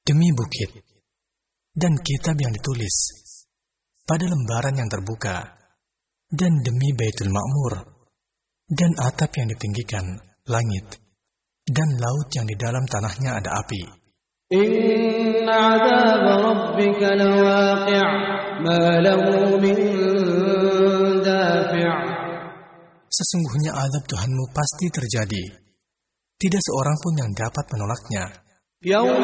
demi bukit dan kitab yang ditulis pada lembaran yang terbuka, dan demi Baitul Ma'mur dan atap yang ditinggikan langit dan laut yang di dalam tanahnya ada api. Inna 'adzab rabbika lawaqi' ma lahu min dafi'. Sesungguhnya azab Tuhanmu pasti terjadi, tidak seorang pun yang dapat menolaknya.